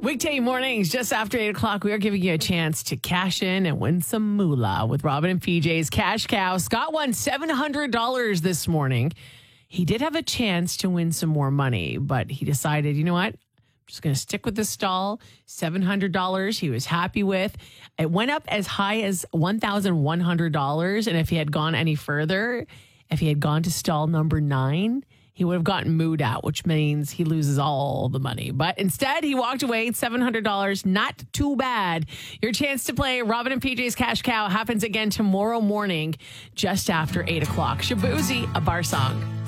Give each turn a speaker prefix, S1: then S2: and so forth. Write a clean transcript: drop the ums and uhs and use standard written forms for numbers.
S1: Weekday mornings, just after 8 o'clock, we are giving you a chance to cash in and win some moolah with Robin and PJ's Cash Cow. Scott won $700 this morning. He did have a chance to win some more money, but he decided, you know what? I'm just going to stick with the stall. $700 he was happy with. It went up as high as $1,100. And if he had gone any further, if he had gone to stall number 9, he would have gotten mooed out, which means he loses all the money. But instead, he walked away $700. Not too bad. Your chance to play Robin and PJ's Cash Cow happens again tomorrow morning, just after 8 o'clock. Shabuzi, a bar song.